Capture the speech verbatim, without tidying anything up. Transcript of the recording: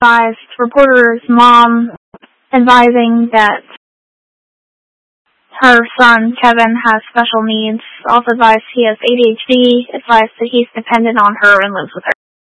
advised reporter's mom, advising that her son, Kevin, has special needs. Also advised he has A D H D, advised that he's dependent on her and lives with her.